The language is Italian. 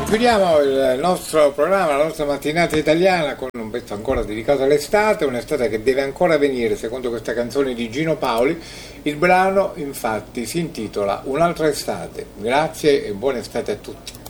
Chiudiamo il nostro programma, la nostra mattinata italiana con un pezzo ancora dedicato all'estate, un'estate che deve ancora venire secondo questa canzone di Gino Paoli. Il brano infatti si intitola Un'altra estate. Grazie e buona estate a tutti.